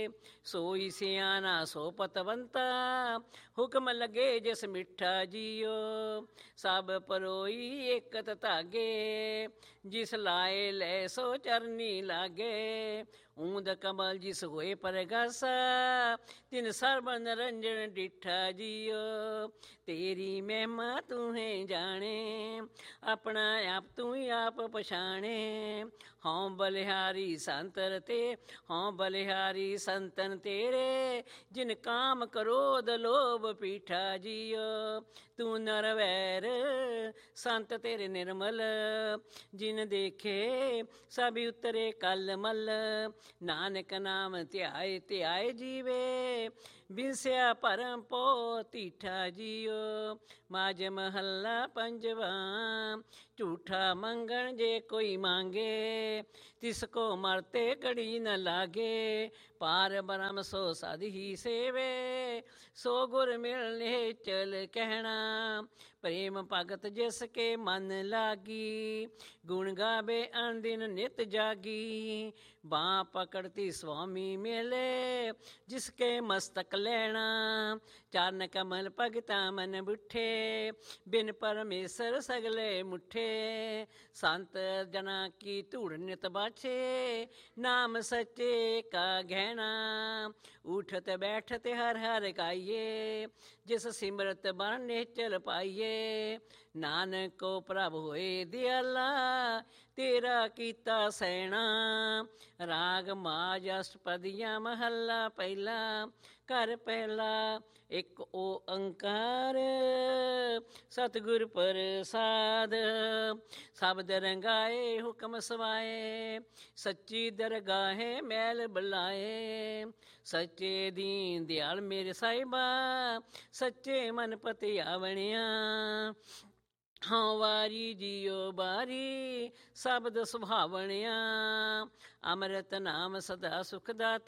ਸੋਈ ਸਿਆਣਾ ਸੋ ਪਤਵੰਤਾ, ਹੁਕਮ ਲੱਗੇ ਜਿਸ ਮਿੱਠਾ ਜੀਓ। ਸਭ ਪਰੋਈ ਏਕਤ ਧਾਗੇ, ਜਿਸ ਲਾਏ ਲੈ ਸੋ ਚਰਨੀ ਲਾਗੇ। ਊਂਦ ਕਮਲ ਜਿਸ ਹੋਏ ਪਰਗਾਸਾ, ਤਿਨ ਸਰਬ ਨਿਰੰਜਨ ਡਿਠਾ ਜੀਓ। ਤੇਰੀ ਮਹਿਮਾ ਤੂੰ ਹੈ ਜਾਣੇ, ਆਪਣਾ ਆਪ ਤੂੰ ਹੀ ਆਪ ਪਛਾਣੇ। ਹਉ ਬਲਿਹਾਰੀ ਸੰਤਨ ਤੇ, ਹਉ ਬਲਿਹਾਰੀ ਸੰਤਨ ਤੇਰੇ, ਜਿਨ ਕਾਮ ਕ੍ਰੋਧ ਲੋਭ ਪੀਠਾ ਜੀਓ। ਤੂੰ ਨਰ ਵੈਰ ਸੰਤ ਤੇਰੇ ਨਿਰਮਲ, ਜਿਨ ਦੇਖੇ ਸਭ ਉਤਰੇ ਕਲ ਮਲ। ਨਾਨਕ ਨਾਮ ਧਿਆਏ ਧਿਆਏ ਜੀਵੇ, ਬਿਨਸਿਆ ਭਰਮ ਪੋ ਧੀਠਾ ਜੀਓ। ਮਾਝ ਮਹੱਲਾ ਪੰਜਵਾ। ਝੂਠਾ ਮੰਗਣ ਜੇ ਕੋਈ ਮੰਗੇ, ਤਿਸ ਕੋ ਮਰਤੇ ਘੜੀ ਨ ਲਾਗੇ। ਪਾਰ ਬ੍ਰਹਮ ਸੋ ਸਦ ਹੀ ਸੇਵੇ, ਸੋ ਗੁਰ ਮਿਲਨੇ ਚਲ ਕਹਿਣਾ। ਪ੍ਰੇਮ ਭਗਤ ਜਿਸ ਕੇ ਮਨ ਲਾਗੀ, ਗੁਣ ਗਾਵੇ ਅਨਦਿਨ ਨਿਤ ਜਾਗੀ। ਬਾਂਹ ਪਕੜਤੀ ਸੁਆਮੀ ਮਿਲੇ, ਜਿਸ ਕੇ ਮਸਤਕ ਲੈਣਾ। ਚਰਨ ਕਮਲ ਭਗਤਾ ਮਨ ਬੁੱਠੇ, ਬਿਨ ਪਰਮੇਸ਼ਰ ਸਗਲੇ ਮੁੱਠੇ। ਸੰਤ ਜਨਾ ਕੀ ਧੂੜ ਨਿਤ ਬਾਛੇ, ਨਾਮ ਸੱਚੇ ਕਾ ਗਹਿਣਾ। ਉਠਤ ਬੈਠਤ ਹਰ ਹਰ ਗਾਈਏ, ਜਿਸ ਸਿਮਰਤ ਬਨ ਨਿਹਚਲ ਪਾਈਏ। ਨਾਨਕ ਕੋ ਪ੍ਰਭ ਹੋਏ ਦਿਆਲਾ, ਤੇਰਾ ਕੀਤਾ ਸੈਣਾ। ਰਾਗ ਮਾਝ ਅਸ਼ਟਪਦੀਆਂ ਮਹੱਲਾ ਪਹਿਲਾ। ਘਰ ਪਹਿਲਾ। ਇੱਕ ਓੰਕਾਰ ਸਤਿਗੁਰ ਪ੍ਰਸਾਦ, ਸ਼ਬਦ ਰੰਗਾਏ ਹੁਕਮ ਸਵਾਏ। ਸੱਚੀ ਦਰਗਾਹੇ ਮੈਲ ਬੁਲਾਏ, ਸੱਚੇ ਦੀਨ ਦਿਆਲ ਮੇਰੇ ਸਾਹਿਬਾ। ਸੱਚੇ ਮਨ ਪਤੀ ਆਵਣਿਆ, ਹਉ ਵਾਰੀ ਜੀਓ ਬਾਰੀ, ਸ਼ਬਦ ਸੁਭਾਵਣਿਆ। ਅੰਮ੍ਰਿਤ ਨਾਮ ਸਦਾ ਸੁਖ ਦਾਤਾ,